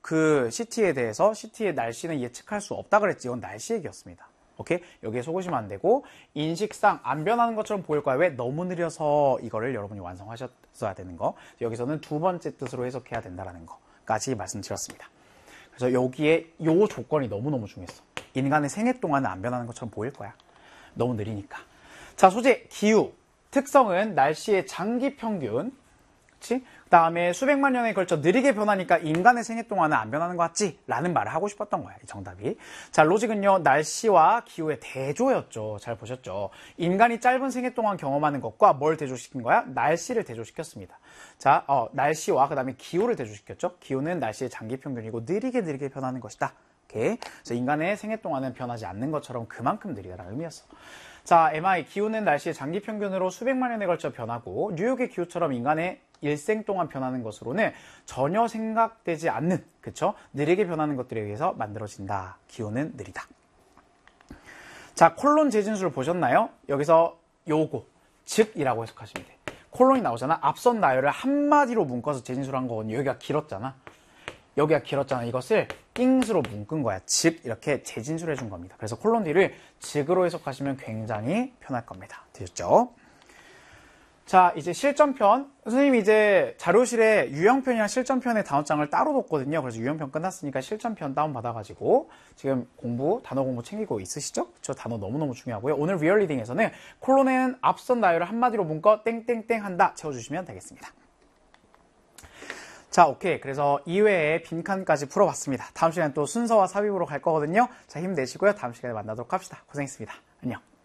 그 시티에 대해서 시티의 날씨는 예측할 수 없다 그랬지. 이건 날씨 얘기였습니다. 오케이? 여기에 속으시면 안 되고 인식상 안 변하는 것처럼 보일 거야. 왜? 너무 느려서 이거를 여러분이 완성하셨어야 되는 거. 여기서는 두 번째 뜻으로 해석해야 된다는 거까지 말씀드렸습니다. 그래서 여기에 요 조건이 너무너무 중요했어. 인간의 생애 동안은 안 변하는 것처럼 보일 거야. 너무 느리니까. 자, 소재, 기후. 특성은 날씨의 장기 평균. 그치? 그 다음에 수백만 년에 걸쳐 느리게 변하니까 인간의 생애 동안은 안 변하는 것 같지? 라는 말을 하고 싶었던 거야, 이 정답이. 자, 로직은요, 날씨와 기후의 대조였죠. 잘 보셨죠? 인간이 짧은 생애 동안 경험하는 것과 뭘 대조시킨 거야? 날씨를 대조시켰습니다. 자, 날씨와 그 다음에 기후를 대조시켰죠? 기후는 날씨의 장기 평균이고 느리게 변하는 것이다. 오케이. 그래서 인간의 생애 동안은 변하지 않는 것처럼 그만큼 느리다라는 의미였어. 자, MI, 기후는 날씨의 장기 평균으로 수백만 년에 걸쳐 변하고 뉴욕의 기후처럼 인간의 일생 동안 변하는 것으로는 전혀 생각되지 않는, 그쵸? 느리게 변하는 것들에 의해서 만들어진다. 기후는 느리다. 자, 콜론 재진수를 보셨나요? 여기서 요거, 즉이라고 해석하시면 돼. 콜론이 나오잖아. 앞선 나열을 한마디로 묶어서 재진수를 한 거거든요. 여기가 길었잖아. 이것을 띵스로 묶은 거야. 즉 이렇게 재진수를 해준 겁니다. 그래서 콜론 뒤를 즉으로 해석하시면 굉장히 편할 겁니다. 되셨죠? 자, 이제 실전편. 선생님이 이제 자료실에 유형편이랑 실전편의 단어장을 따로 뒀거든요. 그래서 유형편 끝났으니까 실전편 다운받아가지고 지금 단어 공부 챙기고 있으시죠? 저 단어 너무너무 중요하고요. 오늘 리얼리딩에서는 콜론에는 앞선 나열을 한마디로 묶어 땡땡땡 한다 채워주시면 되겠습니다. 자, 오케이. 그래서 2회의 빈칸까지 풀어봤습니다. 다음 시간에 또 순서와 삽입으로 갈 거거든요. 자, 힘내시고요. 다음 시간에 만나도록 합시다. 고생했습니다. 안녕.